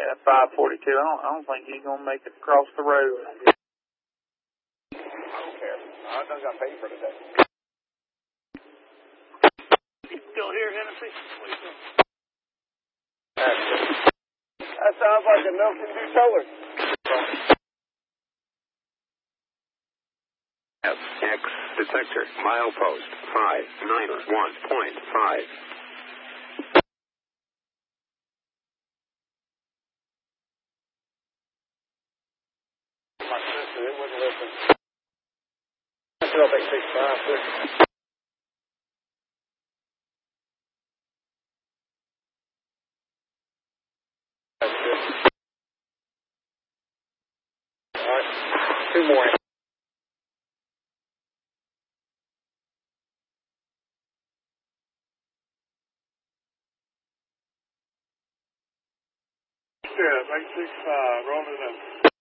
at 542. I don't think he's gonna make it across the road. I don't care. I done got paid for today. You still here, Hennessy? That sounds like a Milton Dew solar. FX detector milepost 591.5. My sister, it wouldn't listen. I still think 65, too. That's good. All right, 2 more. Yeah, 865, rolling up.